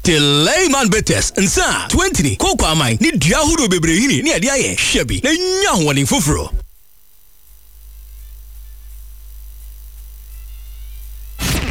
Layman Betes nsa 20 koko amai ni dua huro bebrehini ni ade aye hwebi na nya hoɔden foforo